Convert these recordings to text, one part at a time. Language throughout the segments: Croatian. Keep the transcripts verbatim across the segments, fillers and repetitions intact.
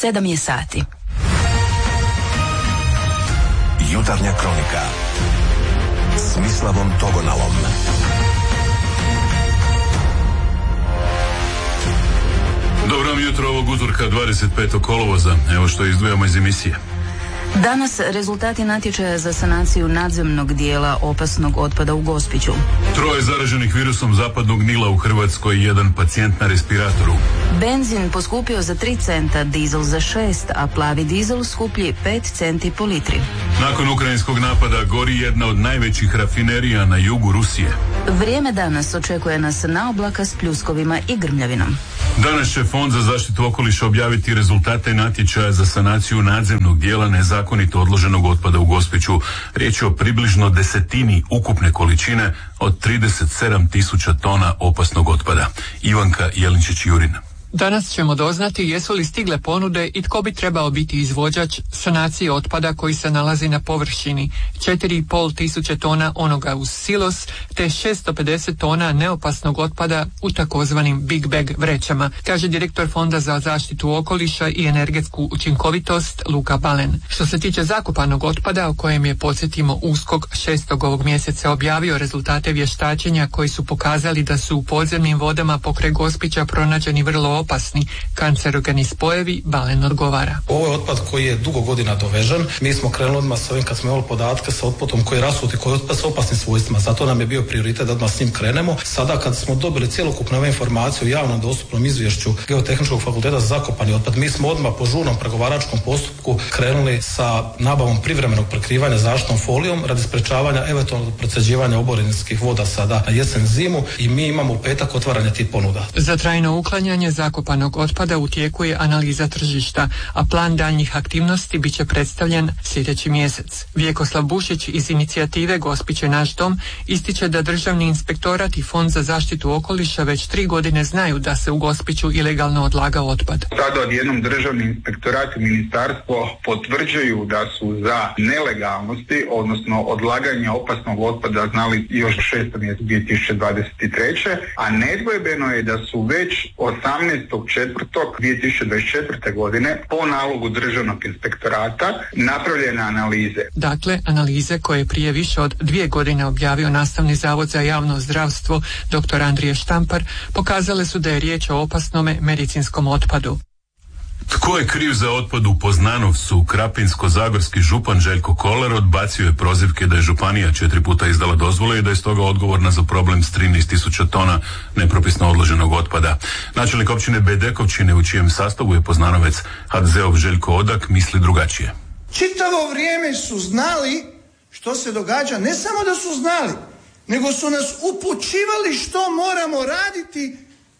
Sedam je sati. Jutarnja kronika s Mislavom Togonalom. Dobro vam jutro ovog utorka dvadeset petog kolovoza. Evo što izdvajamo iz emisije. Danas rezultati natječaja za sanaciju nadzemnog dijela opasnog otpada u Gospiću. Troje zaraženih virusom zapadnog Nila u Hrvatskoj i jedan pacijent na respiratoru. Benzin poskupio za tri centa, dizel za šest, a plavi dizel skuplji pet centi po litri. Nakon ukrajinskog napada gori jedna od najvećih rafinerija na jugu Rusije. Vrijeme danas očekuje nas na oblaka s pljuskovima i grmljavinom. Danas će Fond za zaštitu okoliša objaviti rezultate natječaja za sanaciju nadzemnog dijela nezakonito odloženog otpada u Gospiću. Riječ je o približno desetini ukupne količine od trideset sedam tisuća tona opasnog otpada. Ivanka Jelinčić-Jurin. Danas ćemo doznati jesu li stigle ponude i tko bi trebao biti izvođač sanacije otpada koji se nalazi na površini, četiri i pol tisuće tona onoga uz silos te šesto pedeset tona neopasnog otpada u takozvanim big bag vrećama, kaže direktor Fonda za zaštitu okoliša i energetsku učinkovitost Luka Balen. Što se tiče zakopanog otpada, o kojem je, podsjetimo, USKOK šestog ovog mjeseca objavio rezultate vještačenja koji su pokazali da su u podzemnim vodama pokraj Gospića pronađeni vrlo opasni kancerogeni spojevi, Balen odgovara. Ovo je otpad koji je dugo godina dovežen. Mi smo krenuli odmah s ovim kad smo imali podatke sa otpadom koji je rasuti, koji je otpad s opasnim svojstvima. Zato nam je bio prioritet da odmah s njim krenemo. Sada kad smo dobili cjelokupnu ove informacije u javnom dostupnom izvješću Geotehničkog fakulteta za zakopani otpad, mi smo odmah po žurnom pregovaračkom postupku krenuli sa nabavom privremenog prekrivanja zaštitnom folijom radi sprečavanja eventualnog procjeđivanja oborinskih voda sada na jesen zimu i mi imamo u petak otvaranje tih ponuda. Za trajno uklanjanje zakopanog otpada u tijeku je analiza tržišta, a plan daljnjih aktivnosti bit će predstavljen sljedeći mjesec. Vjekoslav Bušić iz inicijative Gospić je naš dom ističe da Državni inspektorat i Fond za zaštitu okoliša već tri godine znaju da se u Gospiću ilegalno odlaga otpad. Sada odjednom Državni inspektorat i ministarstvo potvrđuju da su za nelegalnosti, odnosno odlaganje opasnog otpada znali još šestog mjeseca dvije tisuće dvadeset treće. a nedvojbeno je da su već osamnaestog četvrtog dvije tisuće dvadeset četvrte. godine po nalogu Državnog inspektorata napravljene analize. Dakle, analize koje je prije više od dvije godine objavio Nastavni zavod za javno zdravstvo dr. Andrije Štampar pokazale su da je riječ o opasnome medicinskom otpadu. Tko je kriv za otpad u Poznanovcu? Krapinsko-zagorski župan Željko Kolar odbacio je prozivke da je županija četiri puta izdala dozvole i da je stoga odgovorna za problem s trinaest tisuća tona nepropisno odloženog otpada. Načelnik općine Bedekovčine, u čijem sastavu je Poznanovec, ha de zeov Željko Odak, misli drugačije. Čitavo vrijeme su znali što se događa, ne samo da su znali, nego su nas upućivali što moramo raditi.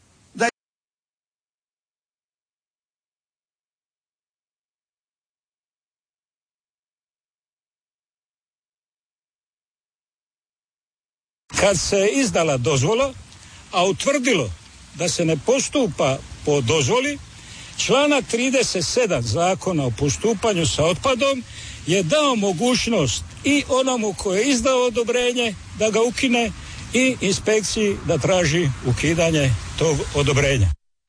Kad se izdala dozvola, a utvrdilo da se ne postupa po dozvoli, članak trideset sedam Zakona o postupanju sa otpadom je dao mogućnost i onomu koji je izdao odobrenje da ga ukine i inspekciji da traži ukidanje tog odobrenja.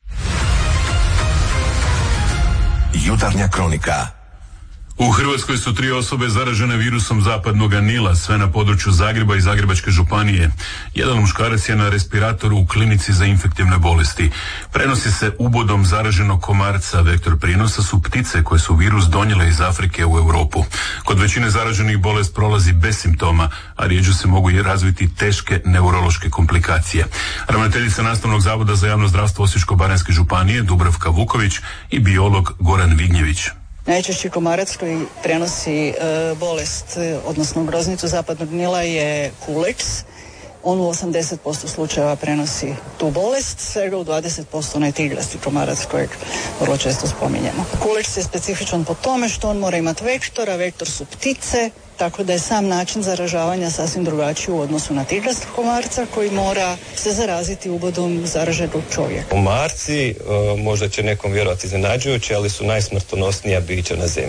Jutarnja kronika. U Hrvatskoj su tri osobe zaražene virusom zapadnog Nila, sve na području Zagreba i Zagrebačke županije. Jedan muškarac je na respiratoru u klinici za infektivne bolesti. Prenosi se ubodom zaraženog komarca. Vektor prinosa su ptice koje su virus donijele iz Afrike u Europu. Kod većine zaraženih bolest prolazi bez simptoma, a rijeđe se mogu i razviti teške neurološke komplikacije. Ravnateljica Nastavnog zavoda za javno zdravstvo Osječko-baranjske županije Dubravka Vuković i biolog Goran Vignjević. Najčešći komarac koji prenosi e, bolest, odnosno groznicu zapadnog Nila je kuleks. On u osamdeset posto slučajeva prenosi tu bolest, svega u dvadeset posto onaj tiglasti komarac kojeg vrlo često spominjemo. Kuleks je specifičan po tome što on mora imati vektora, vektor su ptice, tako da je sam način zaražavanja sasvim drugačiji u odnosu na tiglastog komarca koji mora se zaraziti ubodom zaraženog čovjeka. Komarci, možda će nekom vjerovati iznenađujući, ali su najsmrtonosnija bića na zemlji.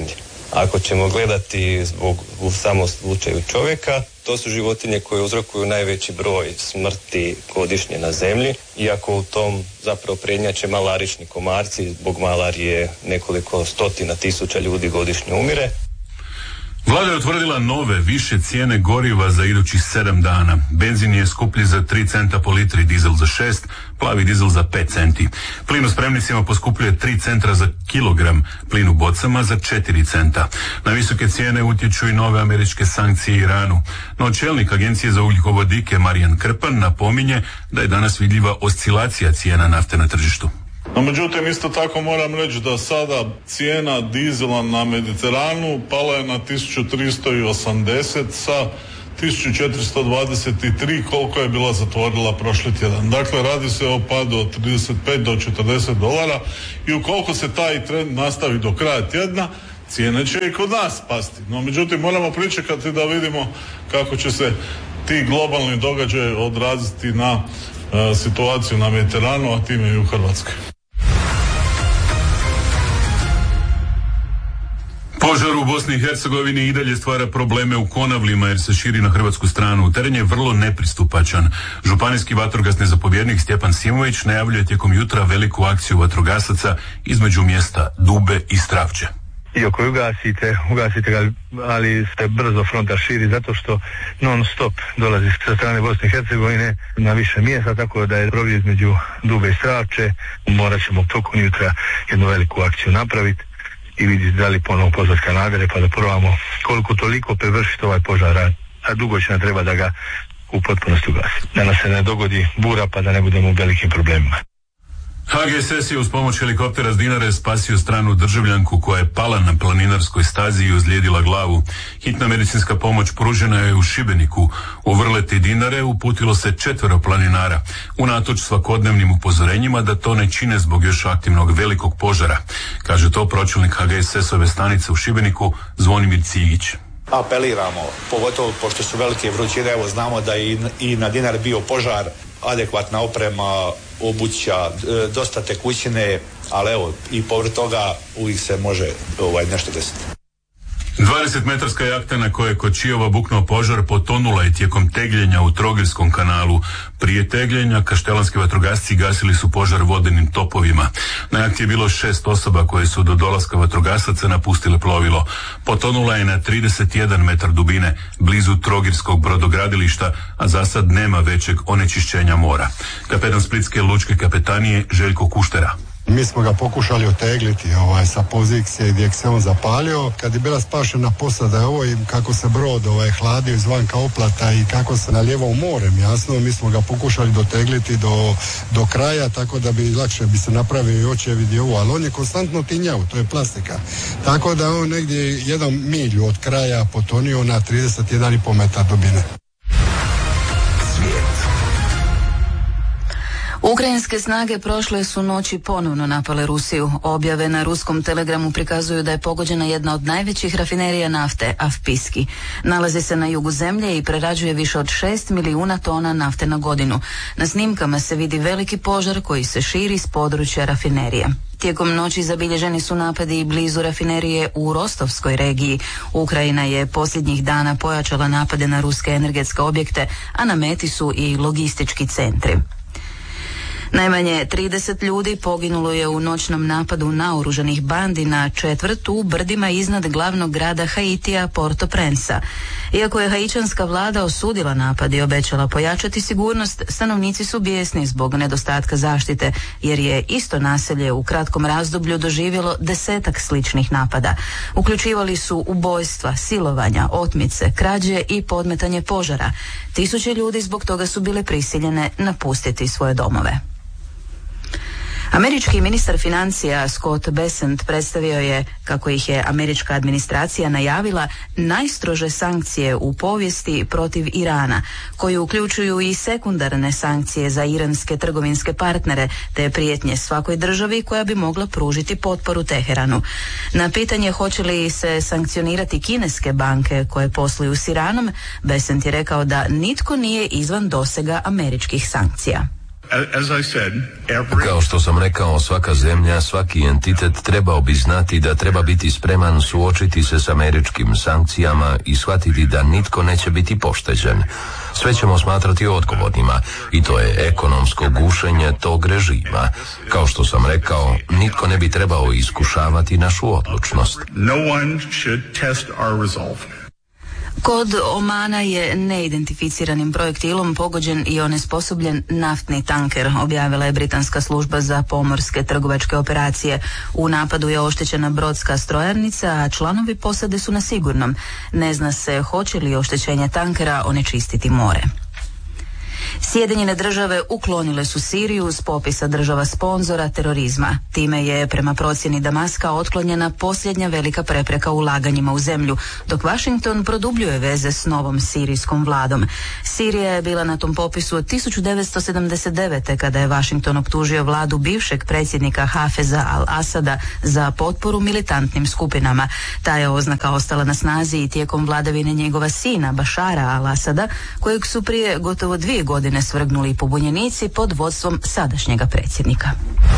Ako ćemo gledati zbog u samom slučaju čovjeka, to su životinje koje uzrokuju najveći broj smrti godišnje na zemlji, iako u tom zapravo prednjače malarični komarci, zbog malarije nekoliko stotina tisuća ljudi godišnje umire. Vlada je utvrdila nove, više cijene goriva za idućih sedam dana. Benzin je skuplji za tri centa po litri, dizel za šest, plavi dizel za pet centi. Plin u spremnicima poskupljuje tri centra za kilogram, plin u bocama za četiri centa. Na visoke cijene utječu i nove američke sankcije Iranu. No čelnik Agencije za ugljikovodike Marijan Krpan napominje da je danas vidljiva oscilacija cijena nafte na tržištu. No međutim, isto tako moram reći da sada cijena dizela na Mediteranu pala je na tisuću tristo osamdeset sa tisuću četiristo dvadeset tri koliko je bila zatvorila prošli tjedan. Dakle, radi se o padu od trideset pet do četrdeset dolara i ukoliko se taj trend nastavi do kraja tjedna, cijene će i kod nas pasti. No međutim, moramo pričekati da vidimo kako će se ti globalni događaji odraziti na uh, situaciju na Mediteranu, a time i u Hrvatskoj. Požar u Bosni i Hercegovini i dalje stvara probleme u Konavlima jer se širi na hrvatsku stranu. Teren je vrlo nepristupačan. Županijski vatrogasni zapovjednik Stjepan Simović najavljuje tijekom jutra veliku akciju vatrogasaca između mjesta Dube i Stravče. I ako ugasite, ugasite ga, ali se brzo fronta širi zato što non stop dolazi sa strane Bosne i Hercegovine na više mjesta, tako da je provjer između Dube i Stravče. Morat ćemo tokom jutra jednu veliku akciju napraviti i vidjeti da li ponovo pozvati kanadere pa da probamo koliko toliko prevršiti ovaj požar, a dugo će nam treba da ga u potpunosti ugasi. Da nas se ne dogodi bura pa da ne budemo u velikim problemima. H G S S je uz pomoć helikoptera s Dinare spasio stranu državljanku koja je pala na planinarskoj stazi i ozlijedila glavu. Hitna medicinska pomoć pružena je u Šibeniku. U Vrleti Dinare uputilo se četvero planinara, unatoč svakodnevnim upozorenjima da to ne čine zbog još aktivnog velikog požara. Kaže to pročelnik H G S S-ove stanice u Šibeniku Zvonimir Cigić. Apeliramo, pogotovo pošto su velike vrućine, evo znamo da je i na Dinari bio požar, adekvatna oprema, obuća, dosta tekućine, ali evo i povrh toga uvijek se može ovaj, nešto desiti. dvadesetmetarska jahta na kojoj je kod Čiova buknuo požar potonula je tijekom tegljenja u Trogirskom kanalu. Prije tegljenja kaštelanski vatrogasci gasili su požar vodenim topovima. Na jahti je bilo šest osoba koje su do dolaska vatrogasaca napustile plovilo. Potonula je na trideset jedan metar dubine blizu Trogirskog brodogradilišta, a za sad nema većeg onečišćenja mora. Kapetan Splitske lučke kapetanije Željko Kuštera. Mi smo ga pokušali otegliti ovaj, sa pozicije gdje se on zapalio. Kad je bila spašena posada, ovo i kako se brod ovaj, hladio izvanka oplata i kako se naljevao morem, jasno, mi smo ga pokušali dotegliti do, do kraja, tako da bi lakše bi se napravio i očevid i ovo, ali on je konstantno tinjao, to je plastika. Tako da on negdje jedan milju od kraja potonio na trideset jedan i pol metar dubine. Ukrajinske snage prošle su noći ponovno napale Rusiju. Objave na ruskom telegramu prikazuju da je pogođena jedna od najvećih rafinerija nafte, Avpiski. Nalazi se na jugu zemlje i prerađuje više od šest milijuna tona nafte na godinu. Na snimkama se vidi veliki požar koji se širi s područja rafinerije. Tijekom noći zabilježeni su napadi i blizu rafinerije u Rostovskoj regiji. Ukrajina je posljednjih dana pojačala napade na ruske energetske objekte, a na meti su i logistički centri. Najmanje trideset ljudi poginulo je u noćnom napadu naoružanih bandi na četvrtu u brdima iznad glavnog grada Haitija, Port-au-Prince. Iako je haičanska vlada osudila napad i obećala pojačati sigurnost, stanovnici su bijesni zbog nedostatka zaštite, jer je isto naselje u kratkom razdoblju doživjelo desetak sličnih napada. Uključivali su ubojstva, silovanja, otmice, krađe i podmetanje požara. Tisuće ljudi zbog toga su bile prisiljene napustiti svoje domove. Američki ministar financija Scott Bessent predstavio je, kako ih je američka administracija najavila, najstrože sankcije u povijesti protiv Irana, koji uključuju i sekundarne sankcije za iranske trgovinske partnere, te prijetnje svakoj državi koja bi mogla pružiti potporu Teheranu. Na pitanje hoće li se sankcionirati kineske banke koje posluju s Iranom, Bessent je rekao da nitko nije izvan dosega američkih sankcija. Kao što sam rekao, svaka zemlja, svaki entitet trebao bi znati da treba biti spreman suočiti se s američkim sankcijama i shvatiti da nitko neće biti pošteđen. Sve ćemo smatrati odgovornima i to je ekonomsko gušenje tog režima. Kao što sam rekao, nitko ne bi trebao iskušavati našu odlučnost. No one should test our resolve. Kod Omana je neidentificiranim projektilom pogođen i onesposobljen naftni tanker, objavila je britanska služba za pomorske trgovačke operacije. U napadu je oštećena brodska strojarnica, a članovi posade su na sigurnom. Ne zna se hoće li oštećenje tankera onečistiti more. Sjedinjene države uklonile su Siriju s popisa država sponzora terorizma. Time je, prema procjeni Damaska, otklonjena posljednja velika prepreka ulaganjima u zemlju, dok Washington produbljuje veze s novom sirijskom vladom. Sirija je bila na tom popisu od tisuću devetsto sedamdeset devete. kada je Washington optužio vladu bivšeg predsjednika Hafeza al-Asada za potporu militantnim skupinama. Ta je oznaka ostala na snazi i tijekom vladavine njegova sina Bašara al-Asada, kojeg su prije gotovo dvije godine svrgnuli pobunjenici pod vodstvom sadašnjega predsjednika.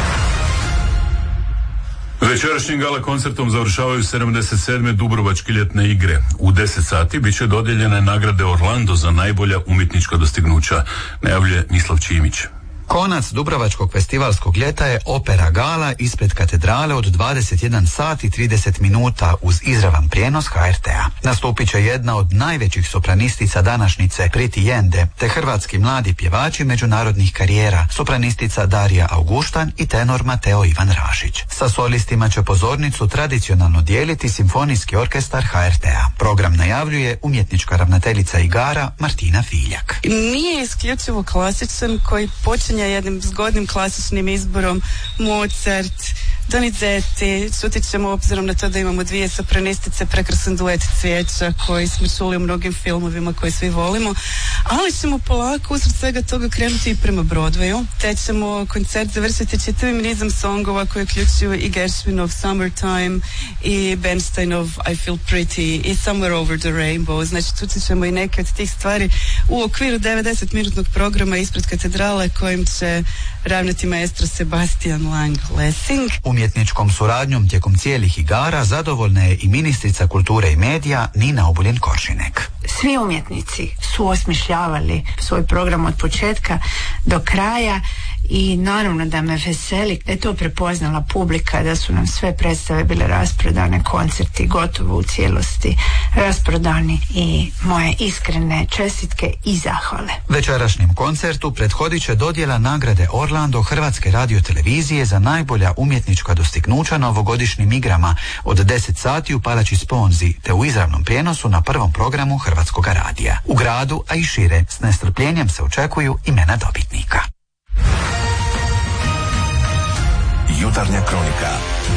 Večerašnjim gala koncertom završavaju sedamdeset sedme Dubrovačke ljetne igre. U deset sati bit će dodijeljene nagrade Orlando za najbolja umjetnička dostignuća, najavljuje Mislav Čimić. Konac Dubrovačkog festivalskog ljeta je opera gala ispred katedrale od dvadeset jedan sat i trideset minuta uz izravan prijenos H R T-a. Nastupit će jedna od najvećih sopranistica današnjice, Priti Jende, te hrvatski mladi pjevači međunarodnih karijera, sopranistica Darija Auguštan i tenor Mateo Ivan Rašić. Sa solistima će pozornicu tradicionalno dijeliti Simfonijski orkestar H R T-a. Program najavljuje umjetnička ravnateljica igara Martina Filjak. Nije isključivo klasičan koji počinje jednim zgodnim klasičnim izborom Mozart, Donizetti. Čutit ćemo, obzirom na to da imamo dvije sopranistice, prekrasan duet Cvijeća koji smo čuli u mnogim filmovima koje svi volimo, ali ćemo polako usred svega toga krenuti i prema Broadwayu, te ćemo koncert završiti čitavim nizom songova koji uključuju i Gershwinov Summertime i Bernsteinov I Feel Pretty i Somewhere Over the Rainbow. Znači čutit ćemo i neke od tih stvari u okviru devedeset minutnog programa ispred katedrale kojim će ravnati maestro Sebastian Lang-Lessing. Umjetničkom suradnjom tijekom cijelih igara zadovoljna je i ministrica kulture i medija Nina Obuljen Koržinek. Svi umjetnici su osmišljavali svoj program od početka do kraja i naravno da me veseli da je to prepoznala publika, da su nam sve predstave bile rasprodane, koncerti gotovo u cijelosti rasprodani i moje iskrene čestitke i zahvale. Večerašnjem koncertu prethodit će dodjela nagrade Orlando Hrvatske radiotelevizije za najbolja umjetnička dostignuća na ovogodišnjim igrama od deset sati u Palači Sponzi te u izravnom prijenosu na prvom programu Hrvatskog radija. U gradu, a i šire, s nestrpljenjem se očekuju imena dobitnika. Jutarnja kronika.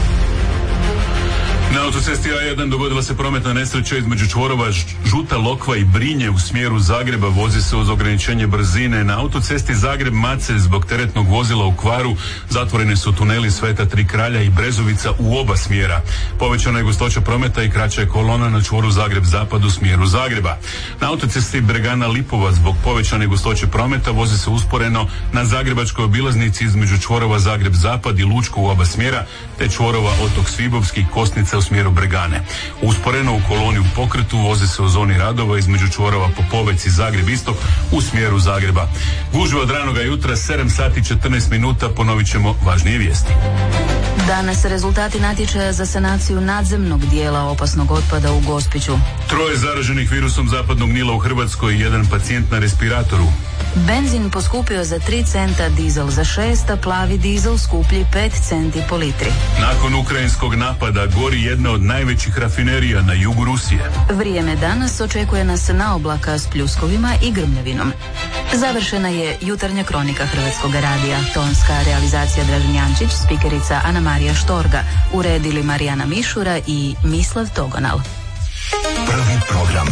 Na autocesti A jedan dogodila se prometna nesreća između čvorova Žuta Lokva i Brinje u smjeru Zagreba. Vozi se uz ograničenje brzine. Na autocesti Zagreb-Macelj zbog teretnog vozila u kvaru zatvoreni su tuneli Sveta Tri Kralja i Brezovica u oba smjera. Povećana je gustoća prometa i kraća je kolona na čvoru Zagreb-Zapad u smjeru Zagreba. Na autocesti Bregana-Lipovac zbog povećane gustoće prometa vozi se usporeno na zagrebačkoj obilaznici između čvorova Zagreb-Zapad i Lučko u oba smjera, te čvorova Otok Svibovski i Kosnica u smjeru Bregane. Usporeno u koloni u pokretu vozi se u zoni radova između čvorova Popovec i Zagreb-Istok u smjeru Zagreba. Gužve od ranoga jutra, sedam sati i četrnaest minuta, ponovit ćemo važnije vijesti. Danas rezultati natječaja za sanaciju nadzemnog dijela opasnog otpada u Gospiću. Troje zaraženih virusom zapadnog Nila u Hrvatskoj i jedan pacijent na respiratoru. Benzin poskupio za tri centa, dizel za šest, a plavi dizel skuplji pet centi po litri. Nakon ukrajinskog napada gori jedna od najvećih rafinerija na jugu Rusije. Vrijeme danas očekuje nas na oblaka s pljuskovima i grmljavinom. Završena je jutarnja kronika Hrvatskog radija. Tonska realizacija Dražen Jančić, spikerica Ana Marija Štorga, uredili Marijana Mišura i Mislav Togonal. Prvi program.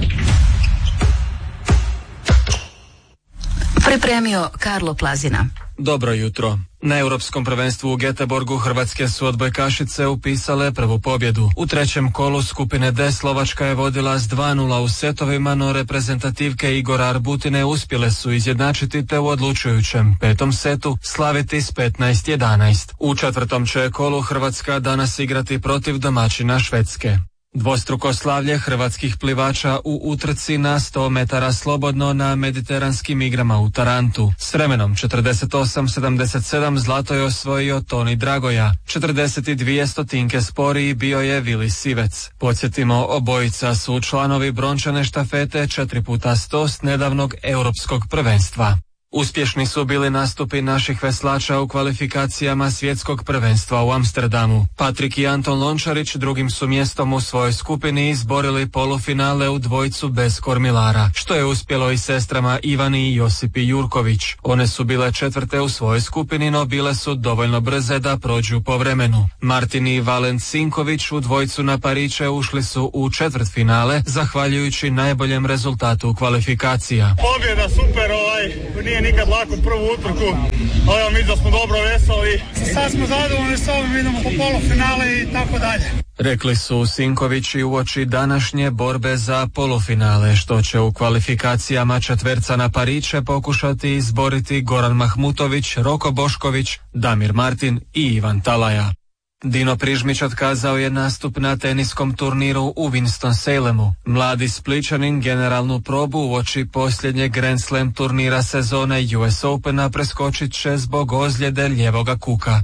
Pripremio Karlo Plazina. Dobro jutro. Na europskom prvenstvu u Göteborgu hrvatske su odbojkašice upisale prvu pobjedu. U trećem kolu skupine D Slovačka je vodila s dva nula u setovima, no reprezentativke Igora Arbutine uspjele su izjednačiti te u odlučujućem petom setu slaviti s petnaest jedanaest. U četvrtom će kolu Hrvatska danas igrati protiv domaćina Švedske. Dvostruko slavlje hrvatskih plivača u utrci na sto metara slobodno na mediteranskim igrama u Tarantu. S vremenom četrdeset osam sedamdeset sedam zlato je osvojio Toni Dragoja. četrdeset dvije stotinke sporiji bio je Vili Sivec. Podsjetimo, obojica su članovi brončane štafete četiri puta sto s nedavnog europskog prvenstva. Uspješni su bili nastupi naših veslača u kvalifikacijama svjetskog prvenstva u Amsterdamu. Patrik i Anton Lončarić drugim su mjestom u svojoj skupini izborili polufinale u dvojcu bez kormilara, što je uspjelo i sestrama Ivani i Josipi Jurković. One su bile četvrte u svojoj skupini, no bile su dovoljno brze da prođu po vremenu. Martin i Valent Sinković u dvojcu na pariće ušli su u četvrtfinale, zahvaljujući najboljem rezultatu kvalifikacija. Pobjeda, super, ovaj, nije nikad lako prvu utrku, ali ja mislim da smo dobro veslali. Sad smo zadovoljni s ovim, idemo po polufinale i tako dalje. Rekli su Sinkovići uoči današnje borbe za polufinale, što će u kvalifikacijama četverca na pariće pokušati izboriti Goran Mahmutović, Roko Bošković, Damir Martin i Ivan Talaja. Dino Prižmić otkazao je nastup na teniskom turniru u Winston-Salemu. Mladi Spličanin generalnu probu uoči posljednjeg Grand Slam turnira sezone U S Opena preskočit će zbog ozljede lijevoga kuka.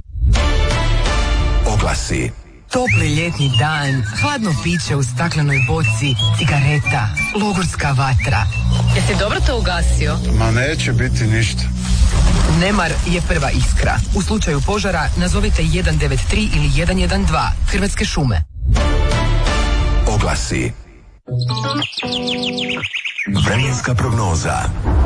Oglasi. Topli ljetni dan, hladno piće u staklenoj boci, cigareta, logorska vatra. Jesi dobro to ugasio? Ma neće biti ništa. Nemar je prva iskra. U slučaju požara nazovite jedan devet tri ili jedan jedan dva. Hrvatske šume. Oglasi. Vremenska prognoza.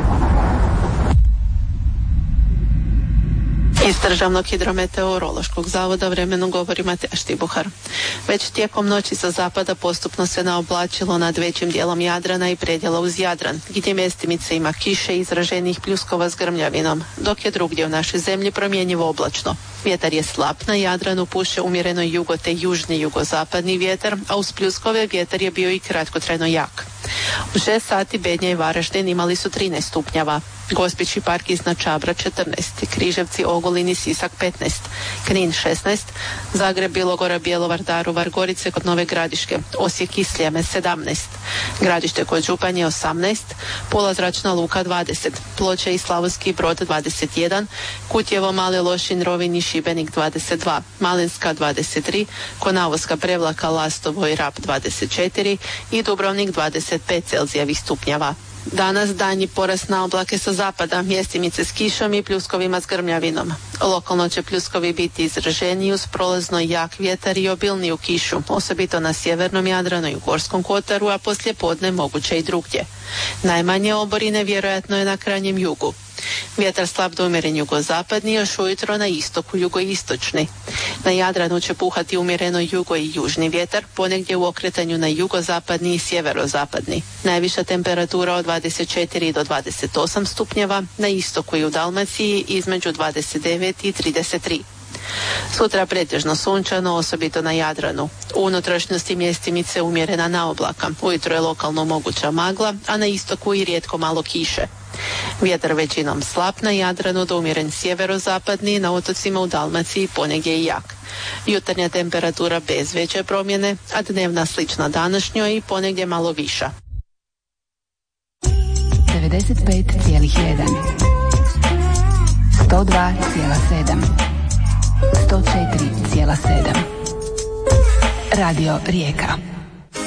Iz Državnog hidrometeorološkog zavoda vremenu govori Mateja Štibuhar. Već tijekom noći sa zapada postupno se naoblačilo nad većim dijelom Jadrana i predjela uz Jadran, gdje mjestimice ima kiše i izraženih pljuskova s grmljavinom, dok je drugdje u našoj zemlji promjenjivo oblačno. Vjetar je slab, na Jadranu puše umjereno jugo te južni jugozapadni vjetar, a uz pljuskove vjetar je bio i kratkotrajno jak. U šest sati Bednja i Varaždin imali su trinaest stupnjeva, Gospić i Park iznad Čabra četrnaest, Križevci, Ogulin i Sisak petnaest, Knin šesnaest, Zagreb, Bilogora, Bjelovar, Daruvar, Gorice kod Nove Gradiške, Osijek i Sljeme sedamnaest, Gradište kod Županje osamnaest, Pula zračna luka dvadeset, Ploče i Slavonski Brod dvadeset jedan, Kutjevo, Mali Lošinj, Rovinj i Šibenik dvadeset dva, Malinska dvadeset tri, Konavoska, Prevlaka, Lastovo i Rab dvadeset četiri i Dubrovnik dvadeset pet Celzijevih stupnjeva. Danas danji porast na oblake sa zapada, mjestimice s kišom i pljuskovima s grmljavinom. Lokalno će pljuskovi biti izraženiji uz prolazno jak vjetar i obilniju kišu, osobito na sjevernom Jadranu i u Gorskom kotaru, a poslije podne moguće i drugdje. Najmanje oborine vjerojatno je na krajnjem jugu. Vjetar slab do umjeren jugozapadni, još ujutro na istoku jugoistočni. Na Jadranu će puhati umjereno jugo i južni vjetar, ponegdje u okretanju na jugozapadni i sjeverozapadni. Najviša temperatura od dvadeset četiri do dvadeset osam stupnjeva, na istoku i u Dalmaciji između dvadeset devet i trideset tri. Sutra pretežno sunčano, osobito na Jadranu. U unutrašnjosti mjestimice umjerena na oblaka. Ujutro je lokalno moguća magla, a na istoku i rijetko malo kiše. Vjetar većinom slab na Jadranu do umjeren sjeverozapadni, na otocima u Dalmaciji ponegdje i jak. Jutarnja temperatura bez veće promjene, a dnevna slična današnjoj i ponegdje malo viša. devedeset pet zarez jedan, sto dva zarez sedam, sto četiri zarez sedam. Radio Rijeka.